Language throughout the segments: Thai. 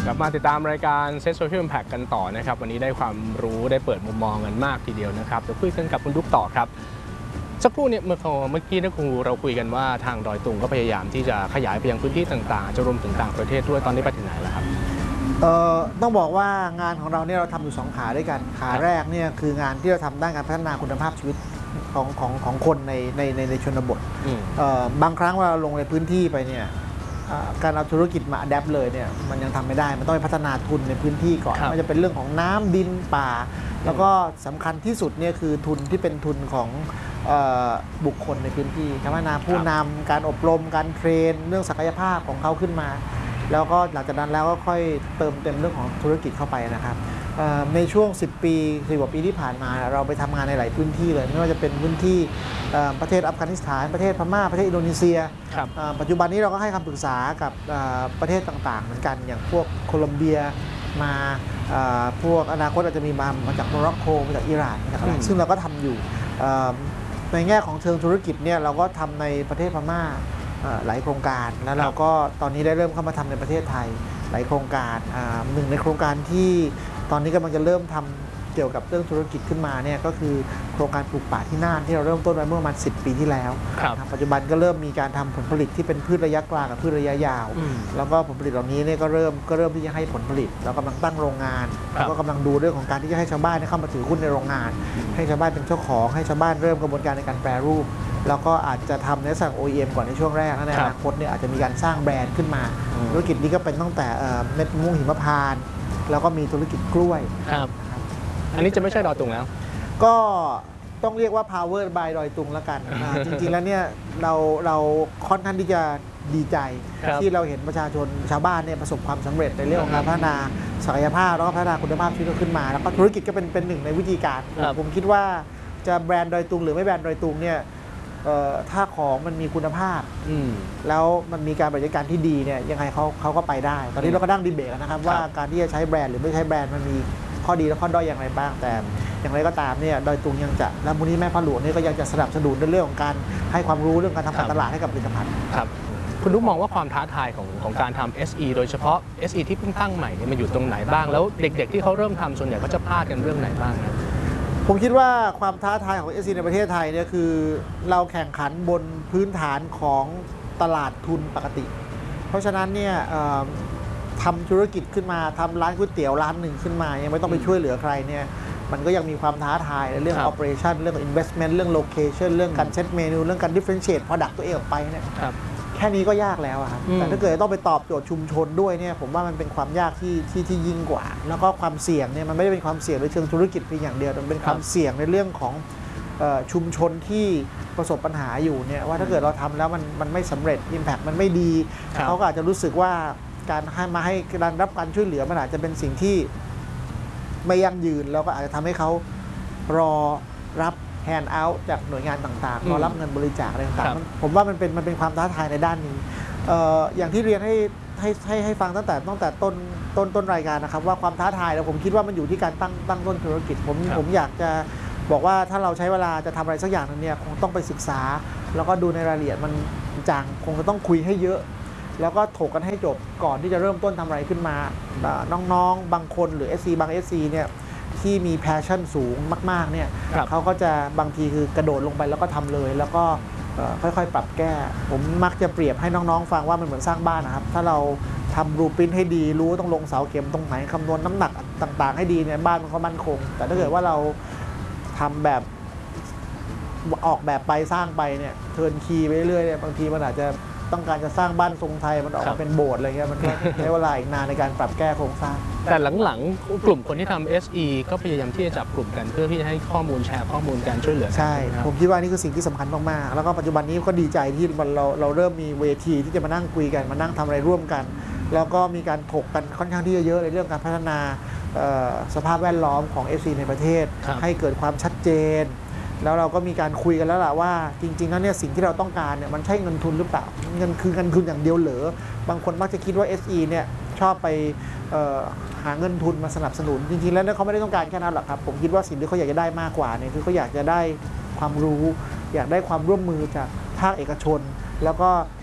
กลับมาติดตามรายการ Set Social Impact กันต่อนะครับวันนี้ได้ความรู้ได้เปิดมุมมองกันมากทีเดียวนะครับจะคุยกันกับคุณดุ๊กต่อครับสักครู่เนี่ยเมื่อกี้นะครูเราคุยกันว่าทางดอยตุงก็พยายามที่จะขยายไปยังพื้นที่ต่างๆจะรวมถึงต่างประเทศด้วยตอนนี้ไปถึงไหนแล้วครับต้องบอกว่างานของเราเนี่ยเราทำอยู่2ขาด้วยกันขาแรกเนี่ยคืองานที่เราทำด้านการพัฒนาคุณภาพชีวิตของคนในชนบทบางครั้งเวลาเราลงในพื้นที่ไปเนี่ยการเอาธุรกิจมาอัดแอปเลยเนี่ยมันยังทำไม่ได้มันต้องไปพัฒนาทุนในพื้นที่ก่อนไม่ว่าจะเป็นเรื่องของน้ำดินป่าแล้วก็สำคัญที่สุดเนี่ยคือทุนที่เป็นทุนของบุคคลในพื้นที่การพัฒนาผู้นำการอบรมการเทรนเรื่องศักยภาพของเขาขึ้นมาแล้วก็หลังจากนั้นแล้วก็ค่อยเติมเต็มเรื่องของธุรกิจเข้าไปนะครับในช่วง10 ปี10 กว่าปีที่ผ่านมาเราไปทำงานในหลายพื้นที่เลยไม่ว่าจะเป็นพื้นที่ประเทศอัฟกานิสถานประเทศพม่าประเทศอินโดนีเซียปัจจุบันนี้เราก็ให้คำปรึกษากับประเทศต่างๆเหมือนกันอย่างพวกโคลอมเบียมาพวกอนาคตอาจจะมีมาจากโมร็อกโกมาจากอิหร่านนะครับซึ่งเราก็ทำอยู่ในแง่ของเชิงธุรกิจเนี่ยเราก็ทำในประเทศพม่าหลายโครงการแล้วเราก็ตอนนี้ได้เริ่มเข้ามาทำในประเทศไทยหลายโครงการหนึ่งในโครงการที่ตอนนี้กำลังจะเริ่มทำเกี่ยวกับเรื่องธุรกิจขึ้นมาเนี่ยก็คือโครงการปลูกป่าที่น่านที่เราเริ่มต้นไว้เมื่อประมาณ10 ปีที่แล้วปัจจุบันก็เริ่มมีการทำผลผลิตที่เป็นพืชระยะกลางกับพืชระยะยาวแล้วก็ผลผลิตเหล่านี้เนี่ยก็เริ่มที่จะให้ผลผลิตเรากำลังตั้งโรงงานแล้วก็กำลังดูเรื่องของการที่จะให้ชาวบ้านเข้ามาถือหุ้นในโรงงานให้ชาวบ้านเป็นเจ้าของให้ชาวบ้านเริ่มกระบวนการในการแปรรูปแล้วก็อาจจะทำในสั่ง OEM ก่อนในช่วงแรกในอนาคตเนี่ยอาจจะมีการสร้างแบรนด์ขึ้นมาธุรกิจนี้ก็เป็นตั้งแต่เม็ดมะม่วงหิมพานต์แล้วก็มีธุรกิจกล้วยครับอันนี้จะไม่ใช่ดอยตุงแล้วก็ต้องเรียกว่า power by ดอยตุงแล้วกันจริงๆแล้วเนี่ยเราค่อนข้างที่จะดีใจที่เราเห็นประชาชนชาวบ้านเนี่ยประสบความสำเร็จในเรื่องของการพัฒนาศักยภาพแล้วก็พัฒนาคุณภาพชีวิตขึ้นมาแล้วก็ธุรกิจก็เป็นหนึ่งในวิธีการผมคิดว่าจะแบรนด์ดอยตุงหรือไม่แบรนด์ดอยตุงเนี่ยถ้าของมันมีคุณภาพแล้วมันมีการบริการที่ดีเนี่ยยังไงเขาก็ไปได้ตอนนี้เราก็นั่งดีเบตกันนะครับว่าการที่จะใช้แบรนด์หรือไม่ใช้แบรนด์มันมีข้อดีและข้อด้อยอย่างไรบ้างแต่อย่างไรก็ตามเนี่ยดอยตุงยังจะและมูลนิธิแม่พระหลวงนี่ก็ยังจะสนับสนุนในเรื่องของการให้ความรู้เรื่องการทำการตลาดให้กับผลิตภัณฑ์ครับคุณลูกมองว่าความท้าทายของการทำ SE โดยเฉพาะ SE ที่เพิ่งตั้งใหม่เนี่ยมันอยู่ตรงไหนบ้างแล้วเด็กๆที่เขาเริ่มทำส่วนใหญ่ก็จะพลาดกันเรื่องไหนบ้างผมคิดว่าความท้าทายของ SE ในประเทศไทยเนี่ยคือเราแข่งขันบนพื้นฐานของตลาดทุนปกติเพราะฉะนั้นเนี่ยทำธุรกิจขึ้นมาทำร้านก๋วยเตี๋ยวร้านหนึ่งขึ้นมายังไม่ต้องไปช่วยเหลือใครเนี่ยมันก็ยังมีความท้าทายในเรื่อง operation เรื่อง investment เรื่อง location เรื่องการเซตเมนูเรื่องการ differentiate product ตัวเองออกไปเนี่ยแค่นี้ก็ยากแล้วครับแต่ถ้าเกิดต้องไปตอบโจทย์ชุมชนด้วยเนี่ยผมว่ามันเป็นความยากที่ยิ่งกว่าแล้วก็ความเสี่ยงเนี่ยมันไม่ได้เป็นความเสี่ยงในเชิงธุรกิจเพียงอย่างเดียวมันเป็นความเสี่ยงในเรื่องของชุมชนที่ประสบปัญหาอยู่เนี่ยว่าถ้าเกิดเราทำแล้วมันไม่สำเร็จ impact มันไม่ดีเขาก็อาจจะรู้สึกว่าการให้การรับการช่วยเหลือมันอาจจะเป็นสิ่งที่ไม่ยั่งยืนแล้วก็อาจจะทำให้เขารอรับแฮนด์เอาท์จากหน่วยงานต่างๆรอรับเงินบริจาคอะไรต่างๆผมว่ามันเป็นความท้าทายในด้านนี้อย่างที่เรียนให้ฟังตั้งแต่ต้นรายการนะครับว่าความท้าทายแล้วผมคิดว่ามันอยู่ที่การตั้งต้นธุรกิจผมอยากจะบอกว่าถ้าเราใช้เวลาจะทำอะไรสักอย่างนึงเนี่ยคงต้องไปศึกษาแล้วก็ดูในรายละเอียดมันจังคงจะต้องคุยให้เยอะแล้วก็ถกกันให้จบก่อนที่จะเริ่มต้นทำอะไรขึ้นมาน้องๆบางคนหรือ SC บาง SC เนี่ยที่มีแพชชั่นสูงมากๆเนี่ยเขาก็จะบางทีคือกระโดดลงไปแล้วก็ทำเลยแล้วก็ค่อยๆปรับแก้ผมมักจะเปรียบให้น้องๆฟังว่ามันเหมือนสร้างบ้านนะครับถ้าเราทำบลูพรินท์ให้ดีรู้ต้องลงเสาเข็มตรงไหนคำนวณน้ำหนักต่างๆให้ดีเนี่ยบ้านมันก็มั่นคงแต่ถ้าเกิดว่าเราทำแบบออกแบบไปสร้างไปเนี่ยเทิร์นคีย์ไปเรื่อยๆเนี่ยบางทีมันอาจจะต้องการจะสร้างบ้านทรงไทยมันออกมาเป็นโบสถ์อะไรเงี้ยมันก็ใช้เวลาอีกนานในการปรับแก้โครงสร้างแต่หลังๆกลุ่มคนที่ทำ SE ก็พยายามที่จะจับกลุ่มกันเพื่อที่จะให้ข้อมูลแชร์ข้อมูลการช่วยเหลือใช่ผมคิดว่านี่คือสิ่งที่สำคัญมากๆแล้วก็ปัจจุบันนี้ก็ดีใจที่เราเริ่มมีเวทีที่จะมานั่งคุยกันมานั่งทำอะไรร่วมกันแล้วก็มีการถกกันค่อนข้างที่จะเยอะในเรื่องการพัฒนาสภาพแวดล้อมของ SE ในประเทศให้เกิดความชัดเจนแล้วเราก็มีการคุยกันแล้วล่ะว่าจริงๆแล้วเนี่ยสิ่งที่เราต้องการเนี่ยมันใช่เงินทุนหรือเปล่าเงินทุนอย่างเดียวเหรอบางคนมักจะคิดว่า SE เนี่ยชอบไปหาเงินทุนมาสนับสนุนจริงๆแล้วเขาไม่ได้ต้องการแค่นั้นหรอกครับผมคิดว่าสิ่งที่เขาอยากจะได้มากกว่าเนี่ยคือเขาอยากจะได้ความรู้อยากได้ความร่วมมือจากภาคเอกชนแล้วก็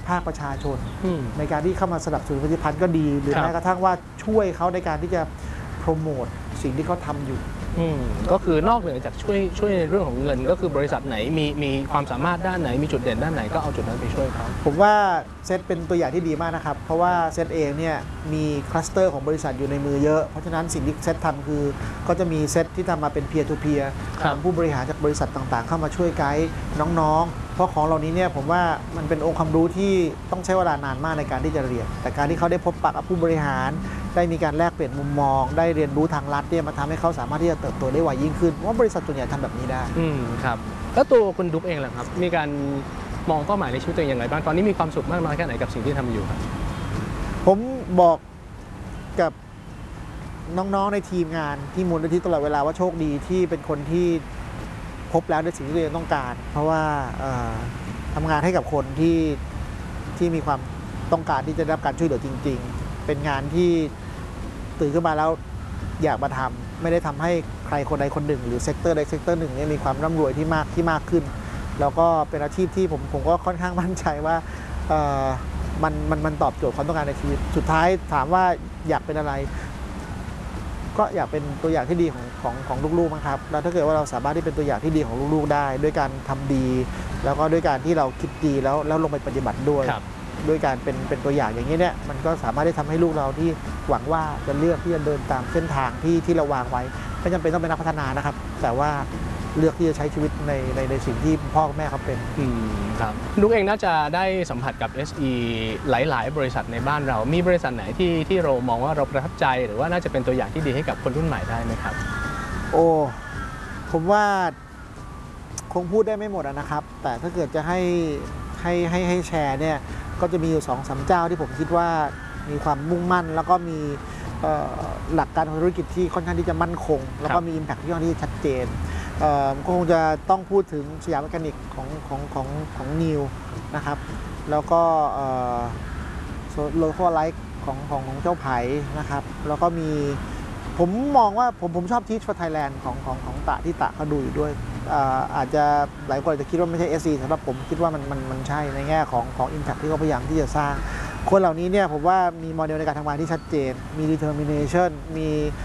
ภาคประชาชนในการที่เข้ามาสนับสนุนผลิตภัณฑ์ก็ดี หรือแม้กระทั่งว่าช่วยเขาในการที่จะโปรโมทสิ่งที่เขาทำอยู่ก็คือนอกเหนือจากช่วยในเรื่องของเงินก็คือบริษัทไหนมีความสามารถด้านไหนมีจุดเด่นด้านไหนก็เอาจุดนั้นไปช่วยเขาผมว่าเซตเป็นตัวอย่างที่ดีมากนะครับเพราะว่าเซตเองเนี่ยมีคลัสเตอร์ของบริษัทอยู่ในมือเยอะเพราะฉะนั้นสิ่งที่เซตทำคือก็จะมีเซตที่ทำมาเป็น peer to peer ผู้บริหารจากบริษัทต่างๆเข้ามาช่วยไกด์น้องๆเพราะของเหล่านี้เนี่ยผมว่ามันเป็นองค์ความรู้ที่ต้องใช้เวลานานมากในการที่จะเรียนแต่การที่เขาได้พบปะกับผู้บริหารได้มีการแลกเปลี่ยนมุมมองได้เรียนรู้ทางลัดเนี่ยมาทำให้เขาสามารถที่จะเติบโตได้ไวยิ่งขึ้นเพราะว่าบริษัทส่วนใหญ่ทำแบบนี้ได้ครับแล้วตัวคุณดุ๊กเองล่ะครับมีการมองเป้าหมายในชีวิตตัวเองอย่างไรบ้างตอนนี้มีความสุขมากน้อยแค่ไหนกับสิ่งที่ทำอยู่ครับผมบอกกับน้องๆในทีมงานที่มูลนิธิตลอดเวลาว่าโชคดีที่เป็นคนที่พบแล้วในสิ่งที่ตัวเองต้องการเพราะว่าทำงานให้กับคนที่มีความต้องการที่จะได้รับการช่วยเหลือจริงๆเป็นงานที่ตื่นขึ้นมาแล้วอยากมาทำไม่ได้ทำให้ใครคนใดคนหนึ่งหรือเซกเตอร์ใดเซกเตอร์หนึ่งเนี่ยมีความร่ำรวยที่มากขึ้นแล้วก็เป็นอาชีพที่ผมก็ค่อนข้างมั่นใจว่ามันตอบโจทย์ความต้องการในชีวิตสุดท้ายถามว่าอยากเป็นอะไรก็อยากเป็นตัวอย่างที่ดีของลูกๆมั้งครับแล้วถ้าเกิดว่าเราสามารถที่เป็นตัวอย่างที่ดีของลูกๆได้ด้วยการทำดีแล้วก็ด้วยการที่เราคิดดีแล้วลงไปปฏิบัติด้วยการเป็นตัวอย่างอย่างนี้เนี่ยมันก็สามารถได้ทำให้ลูกเราที่หวังว่าจะเลือกที่จะเดินตามเส้นทางที่เราวางไว้ไม่จำเป็นต้องเป็นนักพัฒนานะครับแต่ว่าเลือกที่จะใช้ชีวิตในสิ่งที่พ่อแม่เขาเป็นครับลูกเองน่าจะได้สัมผัสกับ SE หลายๆบริษัทในบ้านเรามีบริษัทไหนที่เรามองว่าเราประทับใจหรือว่าน่าจะเป็นตัวอย่างที่ดีให้กับคนรุ่นใหม่ได้ไหมครับโอ้ผมว่าคงพูดได้ไม่หมดนะครับแต่ถ้าเกิดจะให้แชร์เนี่ยก็จะมีอยู่ 2-3 เจ้าที่ผมคิดว่ามีความมุ่งมั่นแล้วก็มีหลักการทางธุรกิจที่ค่อนข้างที่จะมั่นคงแล้วก็มี impact ที่ค่อนข้างที่ชัดเจนก็คงจะต้องพูดถึงสยามแมคานิกของนิวนะครับแล้วก็โลโก้ไลท์ของเจ้าไผ่นะครับแล้วก็มีผมมองว่าผมชอบ Teach for Thailand ของตะที่ตะเขาดูอยู่ด้วยอาจจะหลายคนอาจจะคิดว่าไม่ใช่ SC สำหรับผมคิดว่ามันใช่ในแง่ของ impact ที่เขาพยายามที่จะสร้างคนเหล่านี้เนี่ยผมว่ามีโมเดลในการทำงานที่ชัดเจนมี determination มี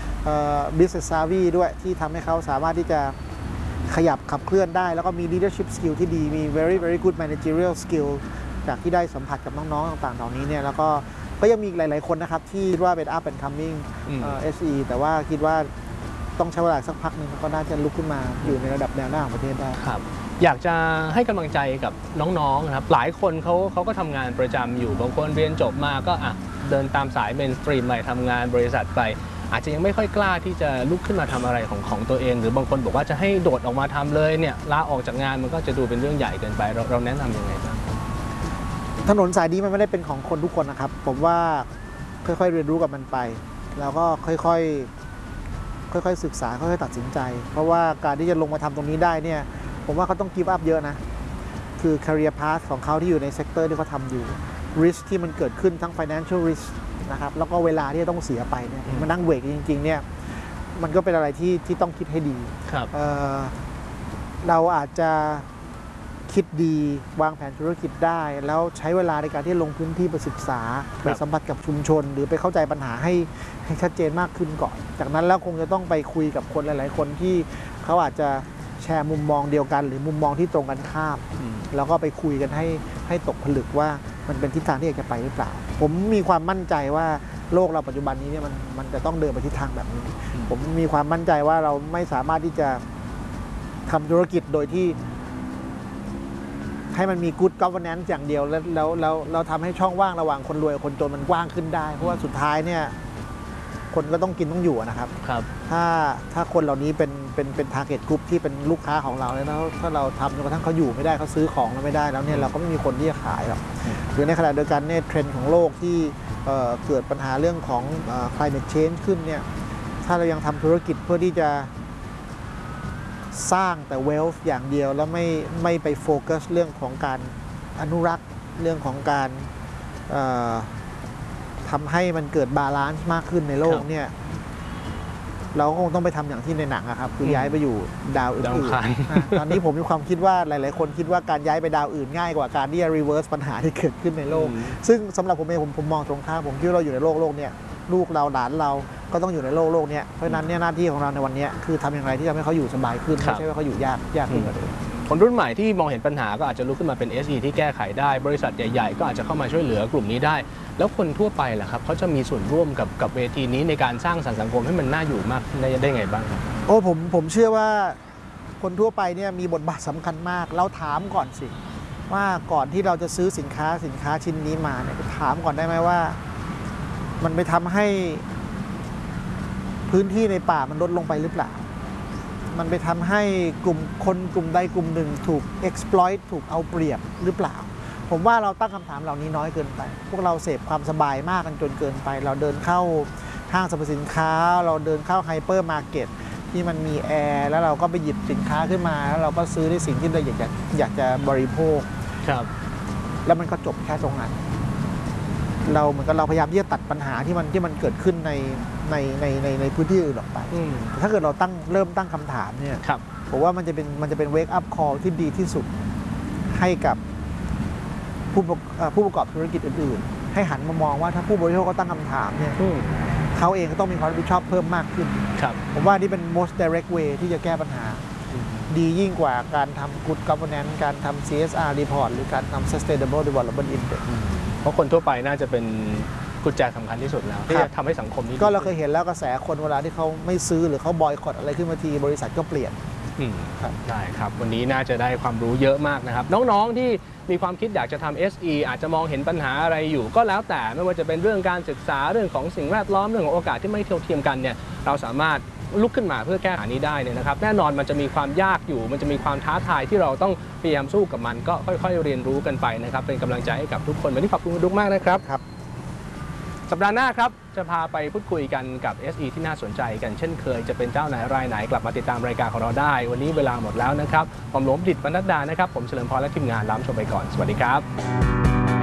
business savvy ด้วยที่ทำให้เขาสามารถที่จะขยับขับเคลื่อนได้แล้วก็มี leadership skill ที่ดีมี very good managerial skill จากที่ได้สัมผัสกับน้องๆต่างๆเหล่านี้เนี่ยแล้วก็ยังมีหลายๆคนนะครับที่คิดว่าเป็น up and coming SE แต่ว่าคิดว่าต้องใช้เวลาสักพักหนึ่งก็น่าจะลุกขึ้นมาอยู่ในระดับแนวหน้าของประเทศได้ครับอยากจะให้กำลังใจกับน้องๆนะครับหลายคนเขาก็ทำงานประจำอยู่บางคนเรียนจบมาก็เดินตามสายเมนสตรีมไปทำงานบริษัทไปอาจจะยังไม่ค่อยกล้าที่จะลุกขึ้นมาทำอะไรของตัวเองหรือบางคนบอกว่าจะให้โดดออกมาทำเลยเนี่ยลาออกจากงานมันก็จะดูเป็นเรื่องใหญ่เกินไปเราแนะนำยังไงบ้างถนนสายนี้มันไม่ได้เป็นของคนทุกคนนะครับผมว่าค่อยๆเรียนรู้กับมันไปแล้วก็ค่อยๆศึกษาค่อยๆตัดสินใจเพราะว่าการที่จะลงมาทำตรงนี้ได้เนี่ยผมว่าเขาต้องgive upเยอะนะคือ career path ของเขาที่อยู่ในเซกเตอร์ที่เขาทำอยู่ risk ที่มันเกิดขึ้นทั้ง financial risk นะครับแล้วก็เวลาที่ต้องเสียไปเนี่ยมานั่งเวกจริงๆเนี่ยมันก็เป็นอะไรที่ต้องคิดให้ดีเราอาจจะคิดดีวางแผนธุรกิจได้แล้วใช้เวลาในการที่ลงพื้นที่ไปศึกษาไปสัมผัสกับชุมชนหรือไปเข้าใจปัญหาให้ชัดเจนมากขึ้นก่อนจากนั้นแล้วคงจะต้องไปคุยกับคนหลายๆคนที่เขาอาจจะแชร์มุมมองเดียวกันหรือมุมมองที่ตรงกันข้ามแล้วก็ไปคุยกันให้ตกผลึกว่ามันเป็นทิศทางที่อยากจะไปหรือเปล่าผมมีความมั่นใจว่าโลกเราปัจจุบันนี้เนี่ยมันจะต้องเดินไปทิศทางแบบนี้ผมมีความมั่นใจว่าเราไม่สามารถที่จะทำธุรกิจโดยที่ให้มันมี good governance อย่างเดียวแล้วทำให้ช่องว่างระหว่างคนรวยกับคนจนมันกว้างขึ้นได้เพราะว่าสุดท้ายเนี่ยคนก็ต้องกินต้องอยู่นะครับถ้าคนเหล่านี้เป็น target group ที่เป็นลูกค้าของเราแล้วถ้าเราทำจนกระทั่งเขาอยู่ไม่ได้เขาซื้อของเราไม่ได้แล้วเนี่ยเราก็ไม่มีคนที่จะขายหรอกหรือในขณะเดียวกันเนี่ยเทรนด์ของโลกที่เกิดปัญหาเรื่องของ climate change ขึ้นเนี่ยถ้าเรายังทำธุรกิจเพื่อที่จะสร้างแต่ wealth อย่างเดียวแล้วไม่ไปโฟกัสเรื่องของการอนุรักษ์เรื่องของการทำให้มันเกิดบาลานซ์มากขึ้นในโลกเนี่ยเราก็คงต้องไปทำอย่างที่ในหนังอะครับคือย้ายไปอยู่ดาวอื่ดาวน อังคารๆตอนนี้ผมมีความคิดว่าหลายๆคนคิดว่าการย้ายไปดาวอื่นง่ายกว่าการที่จะรีเวิร์สปัญหาที่เกิดขึ้นในโลก ซึ่งสำหรับผมเองผมมองตรงข้ามผมคิดว่าเราอยู่ในโลกเนี้ยลูกเราหลานเราก็ต้องอยู่ในโลกเนี้ยเพราะฉะนั้นเนี่ยหน้าที่ของเราในวันนี้คือทำอย่างไรที่จะให้เขาอยู่สบายขึ้นครับไม่ใช่ว่าเขาอยู่ยากขึ้นกว่าเดิมคนรุ่นใหม่ที่มองเห็นปัญหาก็อาจจะลุกขึ้นมาเป็น SE ที่แก้ไขได้ บริษัทใหญ่ๆก็อาจจะเข้ามาช่วยเหลือกลุ่มนี้ได้ แล้วคนทั่วไปล่ะครับเขาจะมีส่วนร่วมกับเวทีนี้ในการสร้างสรรค์สังคมให้มันน่าอยู่มากได้ไงบ้างครับโอ้ผมเชื่อว่าคนทั่วไปเนี่ยมีบทบาทสำคัญมากเราถามก่อนสิว่าก่อนที่เราจะซื้อสินค้าชิ้นนี้มาเนี่ยถามก่อนได้ไหมว่า มันไปทำให้พื้นที่ในป่ามันลดลงไปหรือเปล่า มันไปทำให้กลุ่มใดกลุ่มหนึ่งถูก exploit ถูกเอาเปรียบหรือเปล่า ผมว่าเราตั้งคำถามเหล่านี้น้อยเกินไป พวกเราเสพความสบายมากกันจนเกินไป เราเดินเข้าห้างสรรพสินค้า เราเดินเข้าไฮเปอร์มาร์เก็ตที่มันมีแอร์แล้วเราก็ไปหยิบสินค้าขึ้นมาแล้วเราก็ซื้อในสิ่งที่เราอยากจะบริโภคครับแล้วมันก็จบแค่ตรงนั้น เราเหมือนกับเราพยายามที่จะตัดปัญหาที่มันเกิดขึ้นในพื้นที่อื่นออกไปแต่ถ้าเกิดเราเริ่มตั้งคำถามเนี่ยครับผมว่ามันจะเป็นเวกอัพคอลที่ดีที่สุดให้กับผู้ประกอบธุรกิจอื่นๆ ให้หันมามองว่าถ้าผู้บริโภคก็ตั้งคำถามเนี่ยเขาเองก็ต้องมีความรับผิดชอบเพิ่มมากขึ้นครับผมว่านี่เป็น most direct way ที่จะแก้ปัญหา ดียิ่งกว่าการทำ good governance การทำ CSR report หรือการทำ sustainable development index เพราะคนทั่วไปน่าจะเป็นกุญแจสำคัญที่สุดแล้วที่จะทำให้สังคมนี้ก็เราเคยเห็นแล้วกระแสคนเวลาที่เขาไม่ซื้อหรือเขาบอยคอตอะไรขึ้นมาทีบริษัทก็เปลี่ยน ครับได้ครับ วันนี้น่าจะได้ความรู้เยอะมากนะครับ น้องๆที่มีความคิดอยากจะทำ SE อาจจะมองเห็นปัญหาอะไรอยู่ ก็แล้วแต่ไม่ว่าจะเป็นเรื่องการศึกษาเรื่องของสิ่งแวดล้อมเรื่องของโอกาสที่ไม่เท่าเทียมกันเนี่ยเราสามารถลุกขึ้นมาเพื่อแก้ปัญหานี้ได้เนี่ยนะครับ แน่นอนมันจะมีความยากอยู่ มันจะมีความท้าทายที่เราต้องพยายามสู้กับมันก็ค่อยๆเรียนรู้กันไปนะครับเป็นกำลังใจให้กับทุกคนวันนี้ขอบคุณคุณดุ๊กมากนะครับ สัปดาห์หน้าครับจะพาไปพูดคุยกันกับ SE ที่น่าสนใจกันเช่นเคยจะเป็นเจ้าไหนรายไหนกลับมาติดตามรายการของเราได้ วันนี้เวลาหมดแล้วนะครับผมหลวงดิษฐ์ ปนัดดานะครับผมเฉลิมพรและทีมงานลาชมไปก่อนสวัสดีครับ